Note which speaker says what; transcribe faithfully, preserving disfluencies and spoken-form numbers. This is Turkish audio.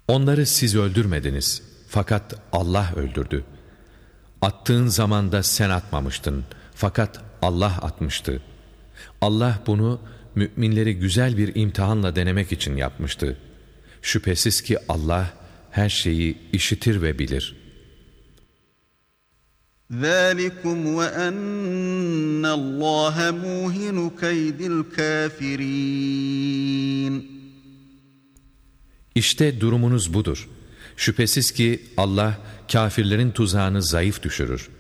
Speaker 1: Onları siz öldürmediniz, fakat Allah öldürdü. Attığın zaman da sen atmamıştın, fakat Allah atmıştı. Allah bunu müminleri güzel bir imtihanla denemek için yapmıştı. Şüphesiz ki Allah her şeyi işitir ve bilir.
Speaker 2: ذَٰلِكُمْ وَأَنَّ اللّٰهَ مُوهِنُ كَيْدِ الْكَافِرِينَ
Speaker 1: İşte durumunuz budur. Şüphesiz ki Allah kâfirlerin tuzağını zayıf düşürür.